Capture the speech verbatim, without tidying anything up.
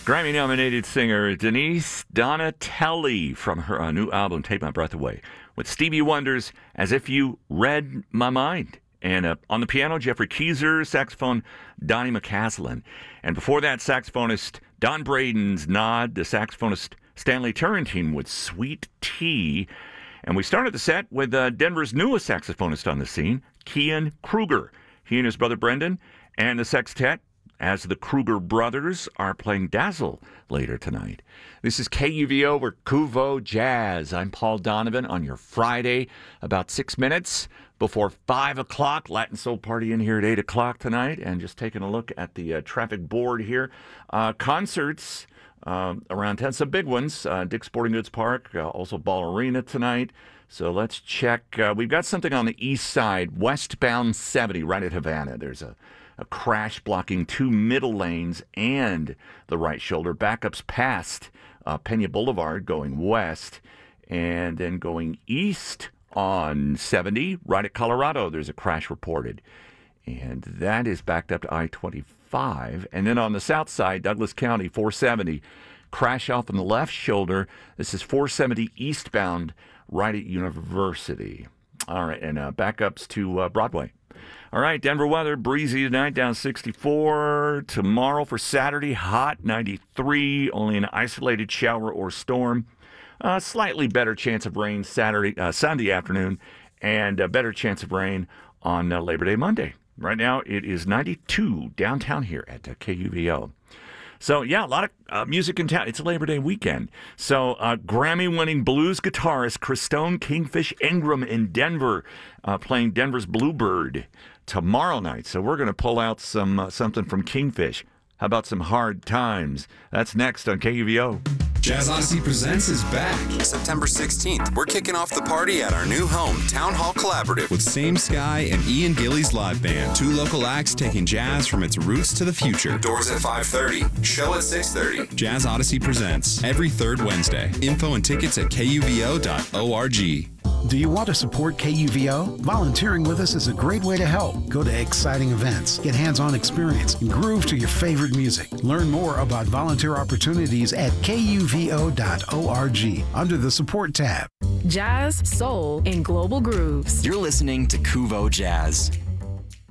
Grammy-nominated singer Denise Donatelli from her uh, new album, Take My Breath Away, with Stevie Wonder's As If You Read My Mind. And uh, on the piano, Jeffrey Keezer, saxophone, Donnie McCaslin. And before that, saxophonist Don Braden's Nod, the saxophonist Stanley Turrentine with Sweet Tea. And we started the set with uh, Denver's newest saxophonist on the scene, Kian Kruger. He and his brother Brendan and the sextet, as the Kruger brothers, are playing Dazzle later tonight. This is K U V O, we're Kuvo Jazz. I'm Paul Donovan on your Friday, about six minutes before five o'clock. Latin Soul Party in here at eight o'clock tonight. And just taking a look at the uh, traffic board here. Uh, concerts uh, around town, some big ones. Uh, Dick's Sporting Goods Park, uh, also Ball Arena tonight. So let's check. Uh, we've got something on the east side, westbound seventy, right at Havana. There's a A crash blocking two middle lanes and the right shoulder. Backups past uh, Pena Boulevard going west, and then going east on seventy, right at Colorado, there's a crash reported. And that is backed up to I twenty-five. And then on the south side, Douglas County, four seventy, crash off on the left shoulder. This is four seventy eastbound, right at University. All right, and uh, backups to uh, Broadway. All right, Denver weather, breezy tonight, down sixty-four. Tomorrow for Saturday, hot, ninety-three. Only an isolated shower or storm. Uh, slightly better chance of rain Saturday, uh, Sunday afternoon, and a better chance of rain on uh, Labor Day Monday. Right now, it is ninety-two downtown here at uh, K U V O. So, yeah, a lot of uh, music in town. It's Labor Day weekend. So, uh, Grammy-winning blues guitarist Christone Kingfish Ingram in Denver, uh, playing Denver's Bluebird tomorrow night. So, we're going to pull out some uh, something from Kingfish. How about some Hard Times? That's next on K U V O. Jazz Odyssey Presents is back. September sixteenth, we're kicking off the party at our new home, Town Hall Collaborative. With Same Sky and Ian Gillies Live Band. Two local acts taking jazz from its roots to the future. Doors at five thirty, show at six thirty. Jazz Odyssey Presents, every third Wednesday. Info and tickets at K U V O dot org. Do you want to support K U V O? Volunteering with us is a great way to help. Go to exciting events, get hands-on experience, and groove to your favorite music. Learn more about volunteer opportunities at K U V O dot org under the Support tab. Jazz, soul, and global grooves. You're listening to Kuvo Jazz.